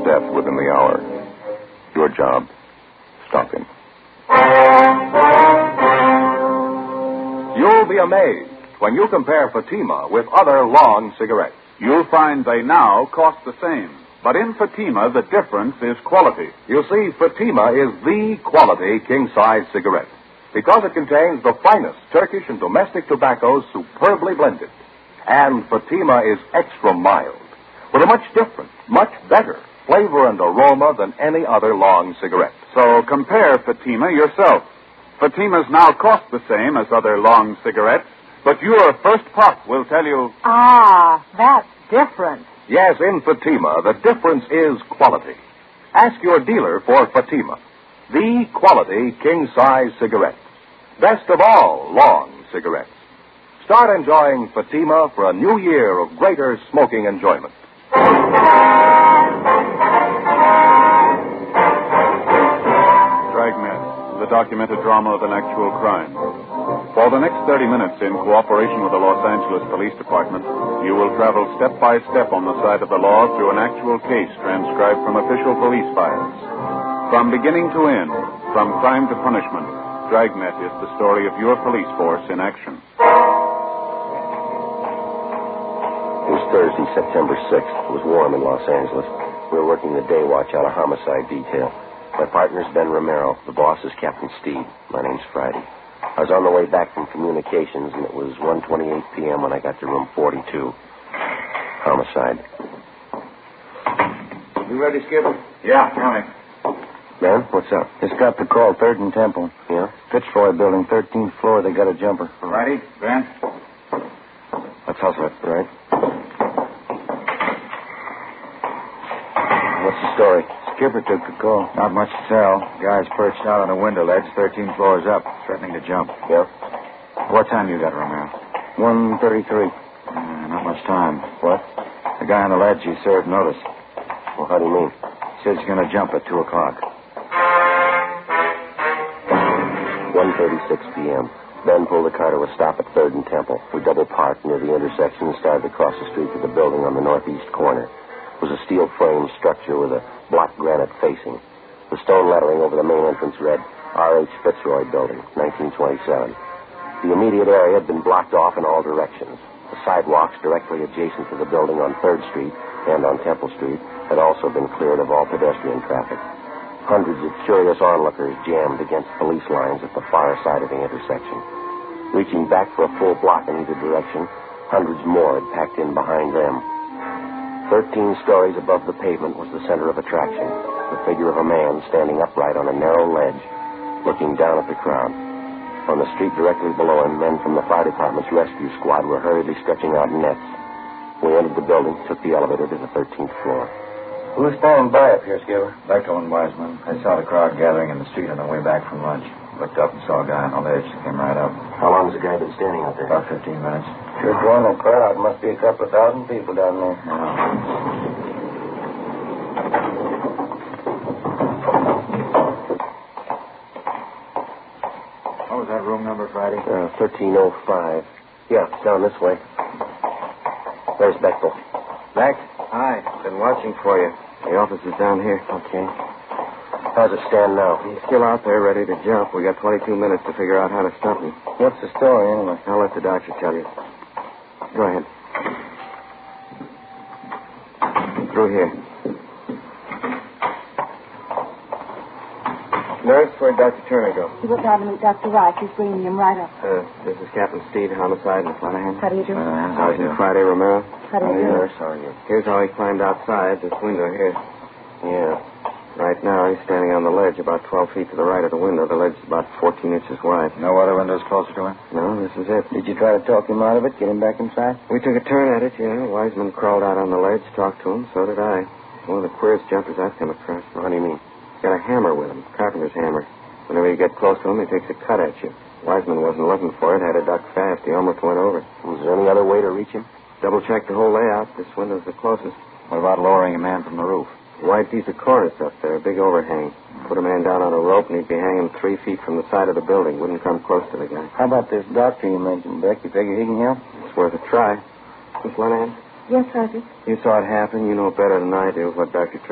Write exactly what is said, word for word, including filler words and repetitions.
death within the hour. Your job, stop him. You'll be amazed when you compare Fatima with other long cigarettes. You'll find they now cost the same. But in Fatima, the difference is quality. You see, Fatima is the quality king-size cigarette because it contains the finest Turkish and domestic tobaccos superbly blended. And Fatima is extra mild, with a much different, much better flavor and aroma than any other long cigarette. So compare Fatima yourself. Fatimas now cost the same as other long cigarettes, but your first puff will tell you... Ah, that's different. Yes, in Fatima, the difference is quality. Ask your dealer for Fatima, the quality king-size cigarette. Best of all long cigarettes. Start enjoying Fatima for a new year of greater smoking enjoyment. Dragnet, the documented drama of an actual crime. For the next thirty minutes, in cooperation with the Los Angeles Police Department, you will travel step by step on the side of the law through an actual case transcribed from official police files. From beginning to end, from crime to punishment, Dragnet is the story of your police force in action. It was Thursday, September sixth. It was warm in Los Angeles. We were working the day watch out of homicide detail. My partner's Ben Romero. The boss is Captain Steed. My name's Friday. I was on the way back from communications, and it was one twenty-eight p.m. when I got to room forty-two. Homicide. You ready, Skipper? Yeah, coming. Ben, what's up? Just got the call, Third and Temple. Yeah? Fitzroy building, thirteenth floor. They got a jumper. Righty, Ben. Let's hustle it. Right. What's the story? Skipper took the call. Not much to tell. Guy's perched out on a window ledge, thirteen floors up, threatening to jump. Yeah? What time you got, Romero? one thirty-three. Uh, not much time. What? The guy on the ledge, he served notice. Well, how do you mean? Says he's going to jump at two o'clock. one thirty-six p.m. Ben pulled the car to a stop at Third and Temple. We double parked near the intersection and started across the street to the building on the northeast corner. It was a steel frame structure with a block granite facing. The stone lettering over the main entrance read, R H. Fitzroy Building, nineteen twenty-seven. The immediate area had been blocked off in all directions. The sidewalks directly adjacent to the building on third Street and on Temple Street had also been cleared of all pedestrian traffic. Hundreds of curious onlookers jammed against police lines at the far side of the intersection. Reaching back for a full block in either direction, hundreds more had packed in behind them. Thirteen stories above the pavement was the center of attraction, the figure of a man standing upright on a narrow ledge, looking down at the crowd. On the street directly below him, men from the fire department's rescue squad were hurriedly stretching out nets. We entered the building, took the elevator to the thirteenth floor. Who was standing by up here, Skipper? Bechtel and Wiseman. I saw the crowd gathering in the street on the way back from lunch. Looked up and saw a guy on the ledge. Came right up. How long has the guy been standing out there? About fifteen minutes. Sure drawing a crowd. Must be a couple of thousand people down there. What was that room number, Friday? Uh, thirteen oh five. Yeah, it's down this way. There's Bechtel. Mac? Hi. Been watching for you. The office is down here. Okay. How's it stand now? He's still out there ready to jump. We got twenty-two minutes to figure out how to stop him. What's the story, anyway? I'll let the doctor tell you. Go ahead. Through here. Nurse, where'd Doctor Turner go? He went down to meet Doctor Rice. He's bringing him right up. Uh, this is Captain Steed, homicide in Flanagan. How do you do? Uh, Sergeant Friday Romero. How do you do? Nurse, how are you? Here's how he climbed outside this window here. Yeah. Right now, he's standing on the ledge about twelve feet to the right of the window. The ledge is about fourteen inches wide. No other windows closer to him? No, this is it. Did you try to talk him out of it, get him back inside? We took a turn at it, yeah. Wiseman crawled out on the ledge, talked to him. So did I. One of the queerest jumpers I've come across. What do you mean? He's got a hammer with him, carpenter's hammer. Whenever you get close to him, he takes a cut at you. Wiseman wasn't looking for it, had to duck fast. He almost went over. Was there any other way to reach him? Double-checked the whole layout. This window's the closest. What about lowering a man from the roof? Wide piece of cornice up there, a big overhang. Put a man down on a rope, and he'd be hanging three feet from the side of the building. Wouldn't come close to the guy. How about this doctor you mentioned, Beck? You figure he can help? It's worth a try. Miss Lenahan, Yes, Sergeant. you saw it happen. You know better than I do what Doctor